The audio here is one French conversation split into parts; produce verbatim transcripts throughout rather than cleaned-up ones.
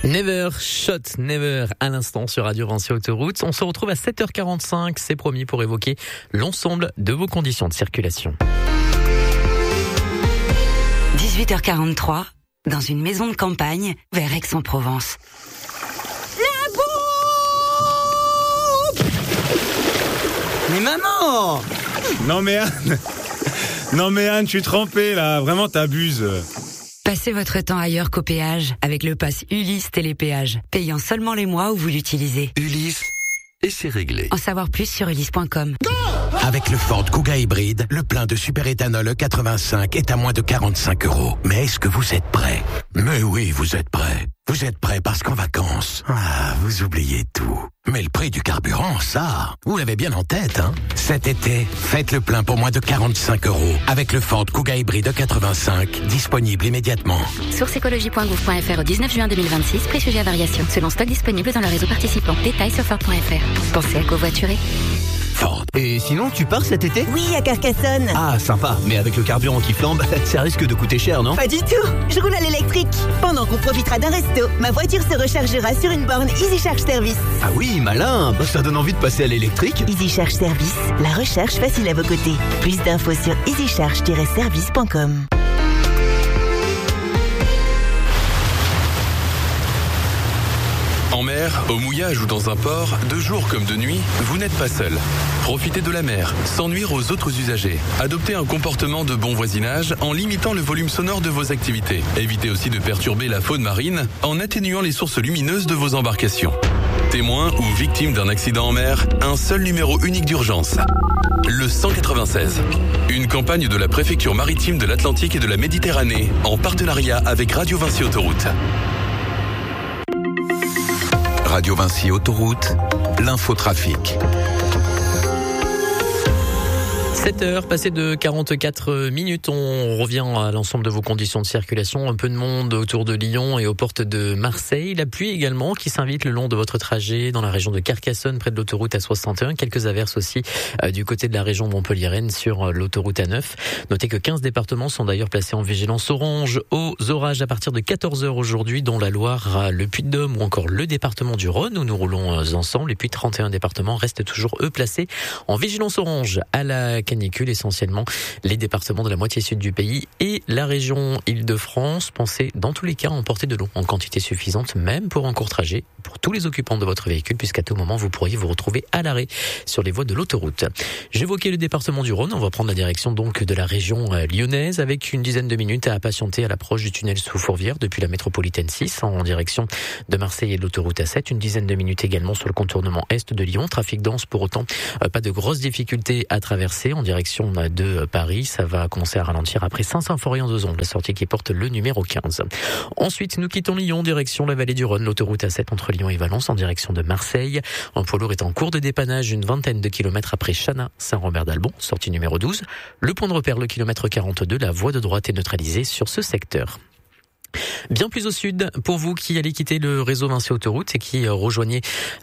Never Shot Never à l'instant sur Radio Vinci Autoroute. On se retrouve à sept heures quarante-cinq, c'est promis, pour évoquer l'ensemble de vos conditions de circulation. dix-huit heures quarante-trois, dans une maison de campagne vers Aix-en-Provence. La bombe! Mais maman! Non mais Anne, non mais Anne, je suis trempé là, vraiment t'abuses. Passez votre temps ailleurs qu'au péage avec le pass Ulysse Télépéage, payant seulement les mois où vous l'utilisez. Ulysse, et c'est réglé. En savoir plus sur ulysse point com. Avec le Ford Kuga hybride, le plein de superéthanol E quatre-vingt-cinq est à moins de quarante-cinq euros. Mais est-ce que vous êtes prêts? Mais oui, vous êtes prêts. Vous êtes prêts parce qu'en vacances, ah, vous oubliez tout. Mais le prix du carburant, ça, vous l'avez bien en tête, hein? Cet été, faites le plein pour moins de quarante-cinq euros avec le Ford Kuga hybride E quatre-vingt-cinq, disponible immédiatement. Source écologie point gouv point f r au dix-neuf juin deux mille vingt-six, prix sujet à variation, selon stock disponible dans le réseau participant. Détails sur ford point f r. Pensez à covoiturer. Ford. Et sinon, tu pars cet été? Oui, à Carcassonne. Ah, sympa. Mais avec le carburant qui flambe, ça risque de coûter cher, non? Pas du tout. Je roule à l'électrique. Pendant qu'on profitera d'un resto, ma voiture se rechargera sur une borne Easy Charge Service. Ah oui, malin. Bah, ça donne envie de passer à l'électrique. Easy Charge Service, la recharge facile à vos côtés. Plus d'infos sur easy charge tiret service point com. En mer, au mouillage ou dans un port, de jour comme de nuit, vous n'êtes pas seul. Profitez de la mer, sans nuire aux autres usagers. Adoptez un comportement de bon voisinage en limitant le volume sonore de vos activités. Évitez aussi de perturber la faune marine en atténuant les sources lumineuses de vos embarcations. Témoin ou victime d'un accident en mer, un seul numéro unique d'urgence. Le cent quatre-vingt-seize. Une campagne de la préfecture maritime de l'Atlantique et de la Méditerranée, en partenariat avec Radio Vinci Autoroute. Radio Vinci Autoroute, l'infotrafic. sept heures, passées de quarante-quatre minutes, on revient à l'ensemble de vos conditions de circulation. Un peu de monde autour de Lyon et aux portes de Marseille. La pluie également qui s'invite le long de votre trajet dans la région de Carcassonne, près de l'autoroute A soixante et un. Quelques averses aussi euh, du côté de la région montpelliéraine sur euh, l'autoroute A neuf. Notez que quinze départements sont d'ailleurs placés en vigilance orange aux orages à partir de quatorze heures aujourd'hui, dont la Loire, le Puy-de-Dôme ou encore le département du Rhône où nous roulons euh, ensemble. Et puis trente et un départements restent toujours eux placés en vigilance orange à la canicule, essentiellement les départements de la moitié sud du pays et la région Île-de-France. Pensez dans tous les cas à emporter de l'eau en quantité suffisante, même pour un court trajet, pour tous les occupants de votre véhicule, puisqu'à tout moment vous pourriez vous retrouver à l'arrêt sur les voies de l'autoroute. J'évoquais le département du Rhône, on va prendre la direction donc de la région lyonnaise avec une dizaine de minutes à patienter à l'approche du tunnel sous Fourvière depuis la métropolitaine six en direction de Marseille et de l'autoroute A sept. Une dizaine de minutes également sur le contournement est de Lyon. Trafic dense pour autant, pas de grosses difficultés à traverser en direction de Paris. Ça va commencer à ralentir après Saint-Symphorien-d'Ozon, la sortie qui porte le numéro quinze. Ensuite, nous quittons Lyon, direction la vallée du Rhône, l'autoroute A sept entre Lyon et Valence en direction de Marseille. Un poids lourd est en cours de dépannage, une vingtaine de kilomètres après Chana, Saint-Robert-d'Albon, sortie numéro douze. Le point de repère, le kilomètre quarante-deux, la voie de droite est neutralisée sur ce secteur. Bien plus au sud, pour vous qui allez quitter le réseau Vinci Autoroute et qui rejoignez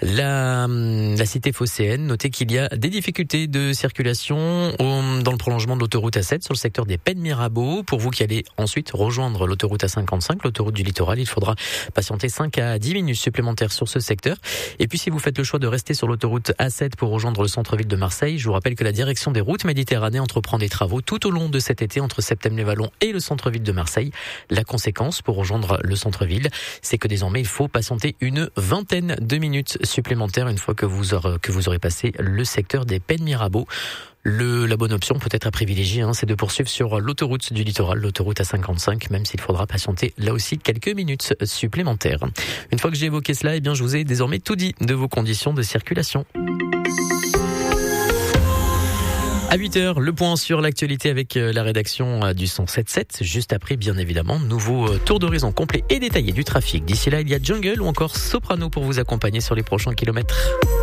la, la cité phocéenne, notez qu'il y a des difficultés de circulation dans le prolongement de l'autoroute A sept sur le secteur des Pennes Mirabeau. Pour vous qui allez ensuite rejoindre l'autoroute A cinquante-cinq, l'autoroute du littoral, il faudra patienter cinq à dix minutes supplémentaires sur ce secteur. Et puis si vous faites le choix de rester sur l'autoroute A sept pour rejoindre le centre-ville de Marseille, je vous rappelle que la direction des routes Méditerranée entreprend des travaux tout au long de cet été entre Septème-les-Vallons et le centre-ville de Marseille. La conséquence pour rejoindre le centre-ville, c'est que désormais il faut patienter une vingtaine de minutes supplémentaires une fois que vous aurez, que vous aurez passé le secteur des Pennes Mirabeau. Le, la bonne option peut-être à privilégier, hein, c'est de poursuivre sur l'autoroute du littoral, l'autoroute A cinquante-cinq, même s'il faudra patienter là aussi quelques minutes supplémentaires. Une fois que j'ai évoqué cela, eh bien, je vous ai désormais tout dit de vos conditions de circulation. À huit heures, le point sur l'actualité avec la rédaction du cent sept sept. Juste après, bien évidemment, nouveau tour d'horizon complet et détaillé du trafic. D'ici là, il y a Jungle ou encore Soprano pour vous accompagner sur les prochains kilomètres.